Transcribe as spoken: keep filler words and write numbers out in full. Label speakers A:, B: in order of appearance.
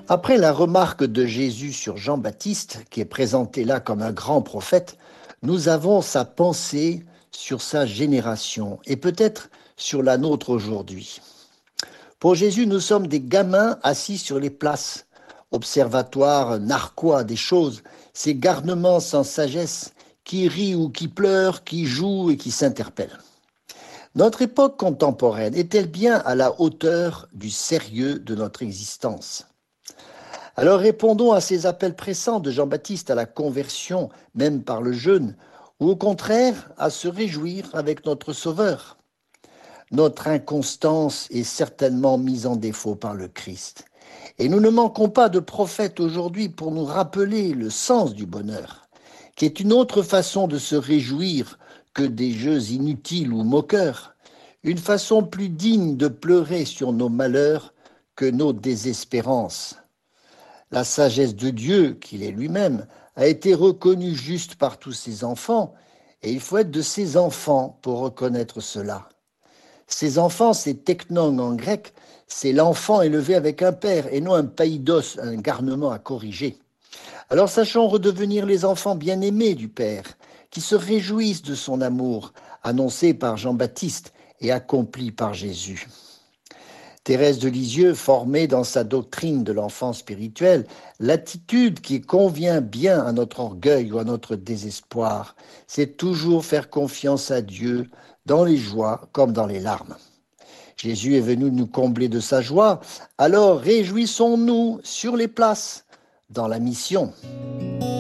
A: Après la remarque de Jésus sur Jean-Baptiste, qui est présenté là comme un grand prophète, nous avons sa pensée sur sa génération et peut-être sur la nôtre aujourd'hui. Pour Jésus, nous sommes des gamins assis sur les places, observatoires narquois des choses, ces garnements sans sagesse qui rient ou qui pleurent, qui jouent et qui s'interpellent. Notre époque contemporaine est-elle bien à la hauteur du sérieux de notre existence ? Alors répondons à ces appels pressants de Jean-Baptiste à la conversion, même par le jeûne, ou au contraire à se réjouir avec notre Sauveur. Notre inconstance est certainement mise en défaut par le Christ. Et nous ne manquons pas de prophètes aujourd'hui pour nous rappeler le sens du bonheur, qui est une autre façon de se réjouir que des jeux inutiles ou moqueurs, une façon plus digne de pleurer sur nos malheurs que nos désespérances. La sagesse de Dieu, qu'il est lui-même, a été reconnue juste par tous ses enfants, et il faut être de ses enfants pour reconnaître cela. Ses enfants, c'est teknon en grec, c'est l'enfant élevé avec un père, et non un païdos, un garnement à corriger. Alors sachons redevenir les enfants bien-aimés du Père, qui se réjouissent de son amour, annoncé par Jean-Baptiste et accompli par Jésus. Thérèse de Lisieux formait dans sa doctrine de l'enfant spirituel l'attitude qui convient bien à notre orgueil ou à notre désespoir, c'est toujours faire confiance à Dieu dans les joies comme dans les larmes. Jésus est venu nous combler de sa joie, alors réjouissons-nous sur les places dans la mission.